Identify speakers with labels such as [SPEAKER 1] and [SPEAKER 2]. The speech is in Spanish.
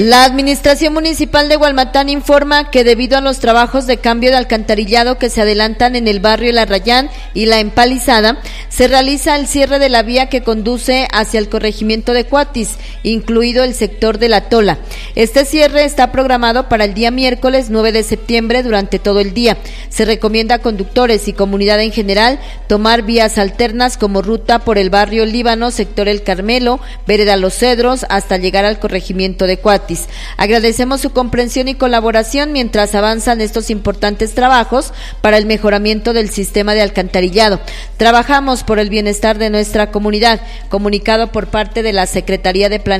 [SPEAKER 1] La Administración Municipal de Hualmatán informa que debido a los trabajos de cambio de alcantarillado que se adelantan en el barrio La Rayán y La Empalizada, se realiza el cierre de la vía que conduce hacia el corregimiento de Cuatis, incluido el sector de La Tola. Este cierre está programado para el día miércoles 9 de septiembre durante todo el día. Se recomienda a conductores y comunidad en general tomar vías alternas como ruta por el barrio Líbano, sector El Carmelo, vereda Los Cedros, hasta llegar al corregimiento de Cuatis. Agradecemos su comprensión y colaboración mientras avanzan estos importantes trabajos para el mejoramiento del sistema de alcantarillado. Trabajamos por el bienestar de nuestra comunidad. Comunicado por parte de la Secretaría de Planeación